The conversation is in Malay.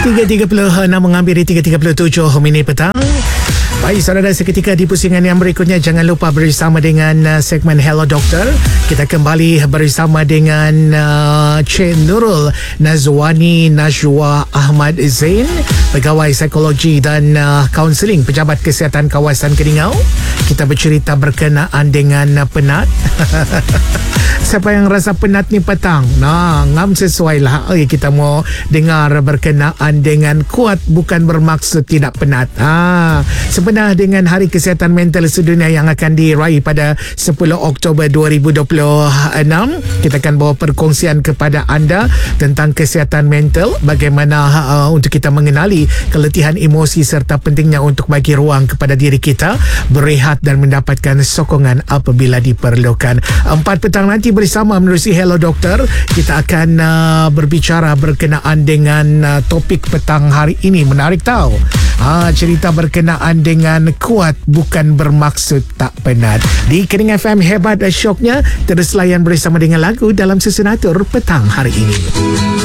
3.36 menghampiri 3.37 minit petang. Baik, saudara, seketika di pusingan yang berikutnya jangan lupa bersama dengan segmen Hello Doktor. Kita kembali bersama dengan Cik Nurul Nazwani Najwa Ahmad Zain, pegawai psikologi dan kaunseling Pejabat Kesihatan Kawasan Keningau. Kita bercerita berkenaan dengan penat. Siapa yang rasa penat ni petang? Nah, ngam sesuai lah. Kita mau dengar berkenaan dengan kuat bukan bermaksud tidak penat. Sebenar dengan Hari Kesihatan Mental Sedunia yang akan diraih pada 10 Oktober 2026, kita akan bawa perkongsian kepada anda tentang kesihatan mental, bagaimana untuk kita mengenali keletihan emosi serta pentingnya untuk bagi ruang kepada diri kita berehat dan mendapatkan sokongan apabila diperlukan. 4 petang nanti bersama menerusi Hello Doktor, kita akan berbicara berkenaan dengan topik petang hari ini. Menarik tahu. Cerita berkenaan dengan kuat bukan bermaksud tak penat. Di Kening FM, hebat syoknya. Terus layan bersama dengan lagu dalam Susunatur petang hari ini.